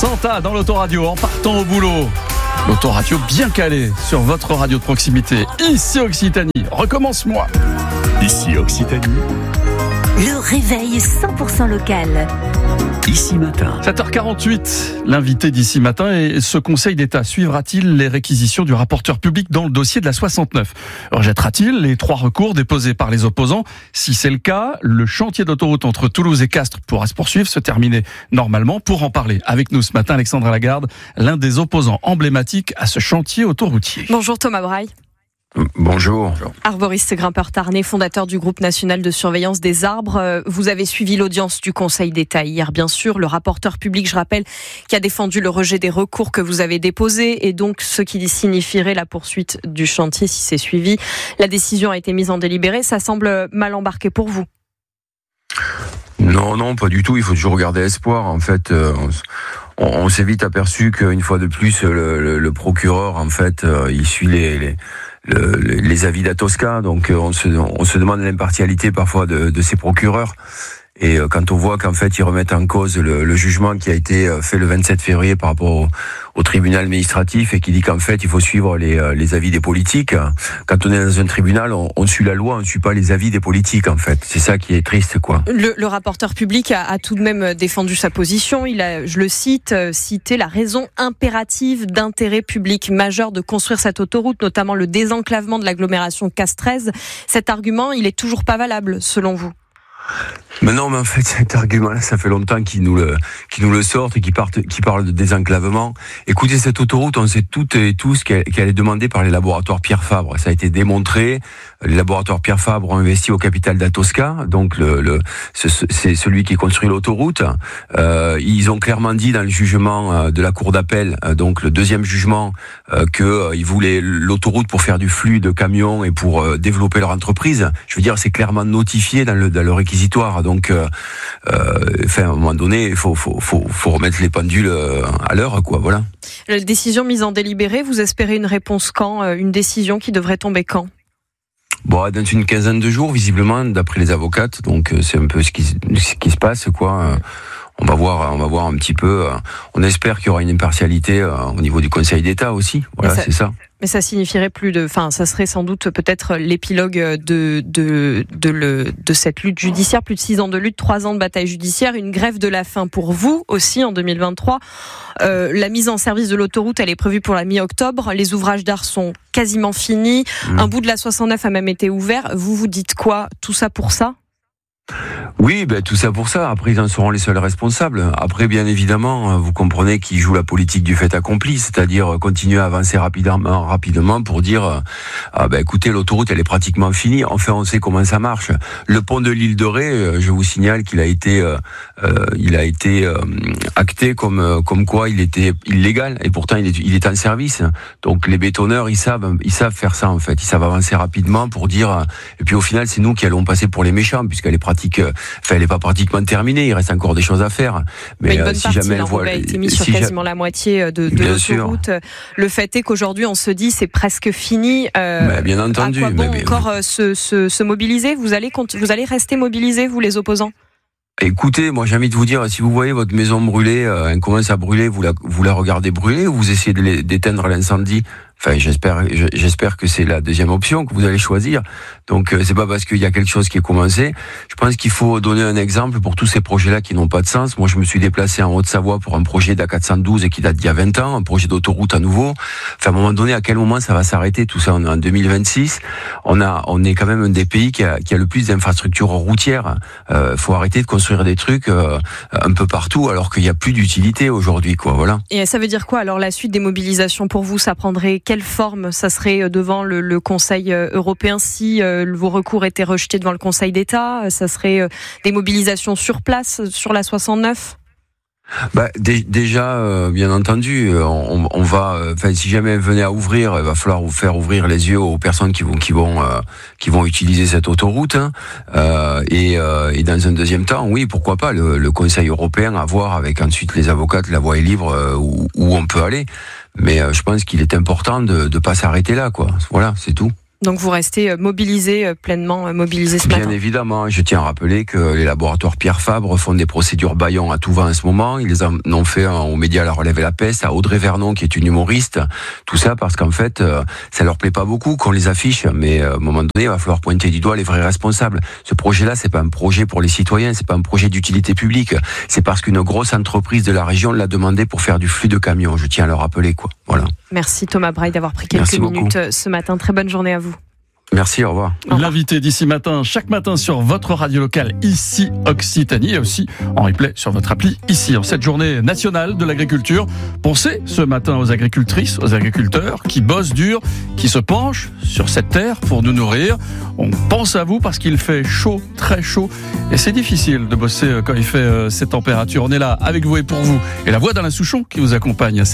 Santa dans l'autoradio en partant au boulot. L'autoradio bien calée sur votre radio de proximité. Ici Occitanie, recommence-moi. Ici Occitanie. Le réveil 100% local. Ici Matin. 7h48, l'invité d'Ici Matin et ce Conseil d'État suivra-t-il les réquisitions du rapporteur public dans le dossier de la 69 ? Rejettera-t-il les 3 recours déposés par les opposants ? Si c'est le cas, le chantier d'autoroute entre Toulouse et Castres pourra se poursuivre, se terminer normalement. Pour en parler avec nous ce matin, Alexandre Lagarde, l'un des opposants emblématiques à ce chantier autoroutier. Bonjour Thomas Braille. Bonjour. Arboriste grimpeur tarnais, fondateur du groupe national de surveillance des arbres. Vous avez suivi l'audience du Conseil d'État hier, bien sûr. Le rapporteur public, je rappelle, qui a défendu le rejet des recours que vous avez déposés et donc ce qui signifierait la poursuite du chantier si c'est suivi. La décision a été mise en délibéré. Ça semble mal embarqué pour vous? Non, pas du tout. Il faut toujours garder espoir. En fait, on s'est vite aperçu qu'une fois de plus, le procureur, en fait, il suit les avis d'Atosca, donc on se demande l'impartialité parfois de ces procureurs. Et quand on voit qu'en fait ils remettent en cause le jugement qui a été fait le 27 février par rapport au tribunal administratif et qui dit qu'en fait il faut suivre les avis des politiques. Quand on est dans un tribunal, on suit la loi, on ne suit pas les avis des politiques en fait. C'est ça qui est triste, quoi. Le rapporteur public a tout de même défendu sa position. Il a, je le cite, cité la raison impérative d'intérêt public majeur de construire cette autoroute, notamment le désenclavement de l'agglomération Castres. Cet argument, il est toujours pas valable selon vous? Mais non, mais en fait, cet argument-là, ça fait longtemps qu'ils nous le sortent et qu'ils parlent de désenclavement. Écoutez, cette autoroute, on sait toutes et tous qu'elle est demandée par les laboratoires Pierre Fabre. Ça a été démontré. Les laboratoires Pierre Fabre ont investi au capital d'Atosca, donc c'est celui qui construit l'autoroute. Ils ont clairement dit dans le jugement de la cour d'appel, donc le deuxième jugement, qu'ils voulaient l'autoroute pour faire du flux de camions et pour développer leur entreprise. Je veux dire, c'est clairement notifié dans le réquisitoire. Donc, à un moment donné, il faut remettre les pendules à l'heure, quoi. Voilà. La décision mise en délibéré, vous espérez une réponse quand? Une décision qui devrait tomber quand? Bon, dans une quinzaine de jours, visiblement, d'après les avocates. Donc, c'est un peu ce qui se passe, quoi. On va voir un petit peu. On espère qu'il y aura une impartialité au niveau du Conseil d'État aussi. Voilà, c'est ça. Mais ça signifierait ça serait sans doute peut-être l'épilogue de cette lutte judiciaire. Plus de 6 ans de lutte, 3 ans de bataille judiciaire, une grève de la faim pour vous aussi en 2023. La mise en service de l'autoroute, elle est prévue pour la mi-octobre. Les ouvrages d'art sont quasiment finis. Un bout de la 69 a même été ouvert. Vous dites quoi? Tout ça pour ça? Oui, tout ça pour ça. Après, ils en seront les seuls responsables. Après, bien évidemment, vous comprenez qu'ils jouent la politique du fait accompli, c'est-à-dire continuer à avancer rapidement pour dire écoutez, l'autoroute, elle est pratiquement finie. Enfin, on sait comment ça marche. Le pont de l'île de Ré, je vous signale qu'il a été acté comme quoi il était illégal et pourtant il est en service. Donc les bétonneurs, ils savent faire ça en fait. Ils savent avancer rapidement pour dire. Et puis au final, c'est nous qui allons passer pour les méchants puisqu'elle est elle est pas pratiquement terminée. Il reste encore des choses à faire. Mais une bonne si partie, jamais elle voit, a été mise sur quasiment la moitié de l'autoroute. Le fait est qu'aujourd'hui, on se dit c'est presque fini. Bien entendu. À quoi bon encore se mobiliser? Vous allez rester mobilisés, vous les opposants? Écoutez, moi j'ai envie de vous dire, si vous voyez votre maison brûler, elle commence à brûler, vous la regardez brûler ou vous essayez d'éteindre l'incendie? Enfin, j'espère que c'est la deuxième option que vous allez choisir. Donc, c'est pas parce qu'il y a quelque chose qui est commencé. Je pense qu'il faut donner un exemple pour tous ces projets-là qui n'ont pas de sens. Moi, je me suis déplacé en Haute-Savoie pour un projet d'A412 qui date d'il y a 20 ans, un projet d'autoroute à nouveau. Enfin, à un moment donné, à quel moment ça va s'arrêter? Tout ça, on est en 2026. On est quand même un des pays qui a le plus d'infrastructures routières. Faut arrêter de construire des trucs un peu partout alors qu'il n'y a plus d'utilité aujourd'hui, quoi. Voilà. Et ça veut dire quoi? Alors, la suite des mobilisations pour vous, ça prendrait quelle forme? Ça serait devant le Conseil européen si vos recours étaient rejetés devant le Conseil d'État? Ça serait des mobilisations sur place, sur la 69? Déjà, bien entendu, on va. Si jamais elle venait à ouvrir, il va falloir vous faire ouvrir les yeux aux personnes qui vont utiliser cette autoroute. Et dans un deuxième temps, oui, pourquoi pas le Conseil européen à voir avec ensuite les avocats, la voie est libre où on peut aller. Mais je pense qu'il est important de pas s'arrêter là, quoi. Voilà, c'est tout. Donc vous restez pleinement mobilisé ce matin. Bien évidemment, je tiens à rappeler que les laboratoires Pierre Fabre font des procédures bâillons à tout va en ce moment. Ils les en ont fait aux médias La Relève et la Peste, à Audrey Vernon qui est une humoriste. Tout ça parce qu'en fait, ça leur plaît pas beaucoup qu'on les affiche, mais à un moment donné, il va falloir pointer du doigt les vrais responsables. Ce projet-là, c'est pas un projet pour les citoyens, c'est pas un projet d'utilité publique. C'est parce qu'une grosse entreprise de la région l'a demandé pour faire du flux de camions. Je tiens à le rappeler, quoi. Voilà. Merci Thomas Braille d'avoir pris quelques minutes ce matin. Très bonne journée à vous. Merci, au revoir. L'invité d'ici matin, chaque matin sur votre radio locale, ici Occitanie, et aussi en replay sur votre appli, ici, en cette journée nationale de l'agriculture. Pensez ce matin aux agricultrices, aux agriculteurs qui bossent dur, qui se penchent sur cette terre pour nous nourrir. On pense à vous parce qu'il fait chaud, très chaud, et c'est difficile de bosser quand il fait ces températures. On est là avec vous et pour vous. Et la voix d'Alain Souchon qui vous accompagne.